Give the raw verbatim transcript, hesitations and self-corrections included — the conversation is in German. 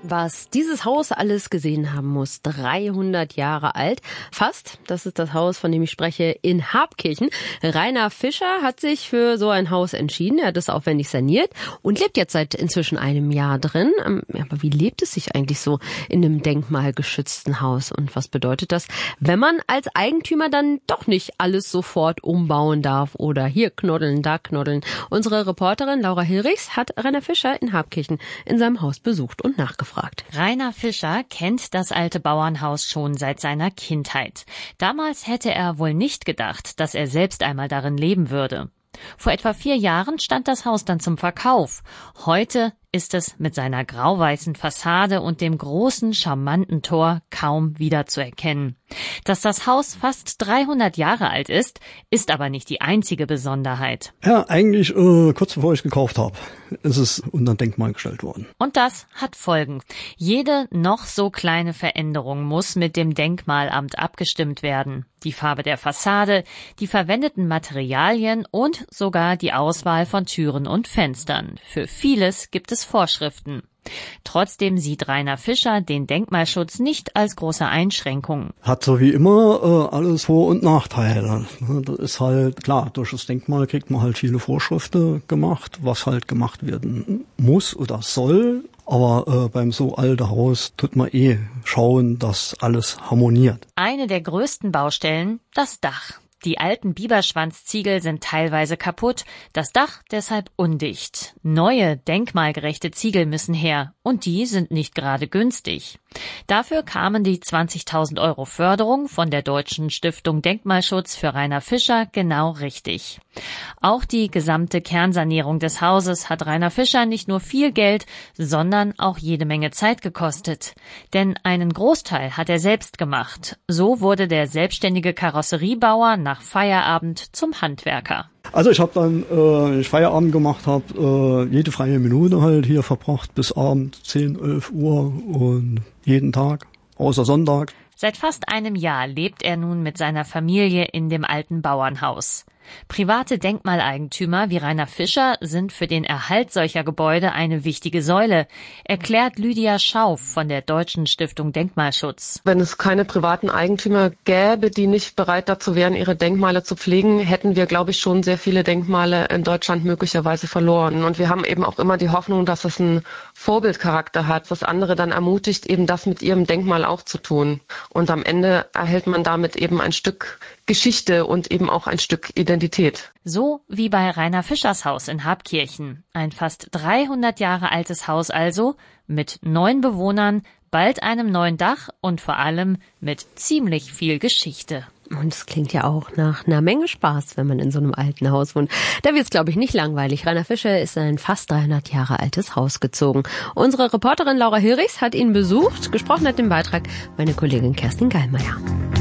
Was dieses Haus alles gesehen haben muss, dreihundert Jahre alt, fast, das ist das Haus, von dem ich spreche, in Habkirchen. Rainer Fischer hat sich für so ein Haus entschieden, er hat es aufwendig saniert und lebt jetzt seit inzwischen einem Jahr drin. Aber wie lebt es sich eigentlich so in einem denkmalgeschützten Haus und was bedeutet das, wenn man als Eigentümer dann doch nicht alles sofort umbauen darf oder hier knoddeln, da knoddeln? Unsere Reporterin Laura Hilrichs hat Rainer Fischer in Habkirchen in seinem Haus besucht und nachgefragt. Rainer Fischer kennt das alte Bauernhaus schon seit seiner Kindheit. Damals hätte er wohl nicht gedacht, dass er selbst einmal darin leben würde. Vor etwa vier Jahren stand das Haus dann zum Verkauf. Heute ist es mit seiner grau-weißen Fassade und dem großen, charmanten Tor kaum wiederzuerkennen. Dass das Haus fast dreihundert Jahre alt ist, ist aber nicht die einzige Besonderheit. Ja, eigentlich äh, kurz bevor ich es gekauft habe, ist es unter Denkmal gestellt worden. Und das hat Folgen. Jede noch so kleine Veränderung muss mit dem Denkmalamt abgestimmt werden. Die Farbe der Fassade, die verwendeten Materialien und sogar die Auswahl von Türen und Fenstern. Für vieles gibt es Vorschriften. Trotzdem sieht Rainer Fischer den Denkmalschutz nicht als große Einschränkung. Hat so wie immer äh, alles Vor- und Nachteile. Das ist halt klar, durch das Denkmal kriegt man halt viele Vorschriften gemacht, was halt gemacht werden muss oder soll. Aber äh, beim so alten Haus tut man eh schauen, dass alles harmoniert. Eine der größten Baustellen, das Dach. Die alten Biberschwanzziegel sind teilweise kaputt, das Dach deshalb undicht. Neue, denkmalgerechte Ziegel müssen her und die sind nicht gerade günstig. Dafür kamen die zwanzigtausend Euro Förderung von der Deutschen Stiftung Denkmalschutz für Rainer Fischer genau richtig. Auch die gesamte Kernsanierung des Hauses hat Rainer Fischer nicht nur viel Geld, sondern auch jede Menge Zeit gekostet. Denn einen Großteil hat er selbst gemacht. So wurde der selbstständige Karosseriebauer nach Feierabend zum Handwerker. Also ich habe dann, äh, wenn ich Feierabend gemacht habe, äh, jede freie Minute halt hier verbracht bis abends zehn, elf Uhr und jeden Tag, außer Sonntag. Seit fast einem Jahr lebt er nun mit seiner Familie in dem alten Bauernhaus. Private Denkmaleigentümer wie Rainer Fischer sind für den Erhalt solcher Gebäude eine wichtige Säule, erklärt Lydia Schauf von der Deutschen Stiftung Denkmalschutz. Wenn es keine privaten Eigentümer gäbe, die nicht bereit dazu wären, ihre Denkmale zu pflegen, hätten wir, glaube ich, schon sehr viele Denkmale in Deutschland möglicherweise verloren. Und wir haben eben auch immer die Hoffnung, dass es einen Vorbildcharakter hat, was andere dann ermutigt, eben das mit ihrem Denkmal auch zu tun. Und am Ende erhält man damit eben ein Stück Geschichte und eben auch ein Stück Identität. So wie bei Rainer Fischers Haus in Habkirchen. Ein fast dreihundert Jahre altes Haus also, mit neun Bewohnern, bald einem neuen Dach und vor allem mit ziemlich viel Geschichte. Und es klingt ja auch nach einer Menge Spaß, wenn man in so einem alten Haus wohnt. Da wird es, glaube ich, nicht langweilig. Rainer Fischer ist in ein fast dreihundert Jahre altes Haus gezogen. Unsere Reporterin Laura Hilrichs hat ihn besucht. Gesprochen hat im Beitrag meine Kollegin Kerstin Gallmeier.